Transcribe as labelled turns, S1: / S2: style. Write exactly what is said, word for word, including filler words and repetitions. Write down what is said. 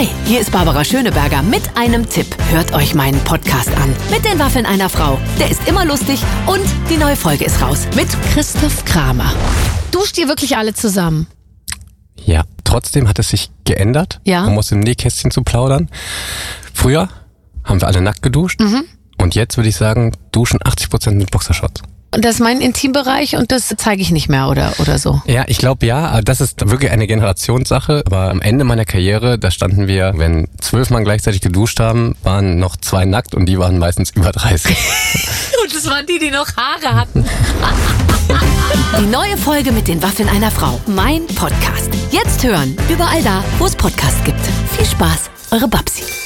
S1: Hi, hier ist Barbara Schöneberger mit einem Tipp. Hört euch meinen Podcast an. Mit den Waffeln einer Frau. Der ist immer lustig und die neue Folge ist raus. Mit Christoph Kramer. Duscht ihr wirklich alle zusammen?
S2: Ja, trotzdem hat es sich geändert,
S1: Ja.
S2: um aus dem Nähkästchen zu plaudern. Früher haben wir alle nackt geduscht
S1: Mhm.
S2: und jetzt würde ich sagen, duschen achtzig Prozent mit Boxershorts.
S1: Und das ist mein Intimbereich und das zeige ich nicht mehr oder, oder so.
S2: Ja, ich glaube ja, das ist wirklich eine Generationssache, aber am Ende meiner Karriere, da standen wir, wenn zwölf Mann gleichzeitig geduscht haben, waren noch zwei nackt und die waren meistens über dreißig.
S1: Und das waren die, die noch Haare hatten. Die neue Folge mit den Waffeln einer Frau. Mein Podcast. Jetzt hören. Überall da, wo es Podcasts gibt. Viel Spaß. Eure Babsi.